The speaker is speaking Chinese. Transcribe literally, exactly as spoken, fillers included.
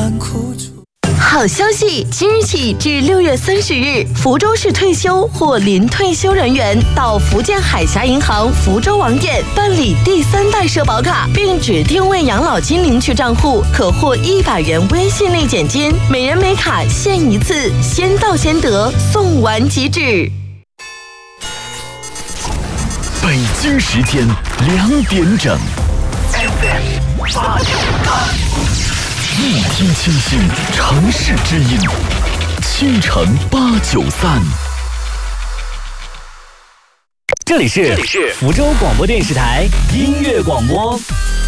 难苦楚。 好消息！即日起至六月三十日，福州市退休或临退休人员到福建海峡银行福州网点办理第三代社保卡，并指定为养老金领取账户，可获一百元微信内减金，每人每卡限一次，先到先得，送完即止。 北京时间两点整。F M 八九八。一听清新，城市之音，倾城八九三。 这里是福州广播电视台音乐广播。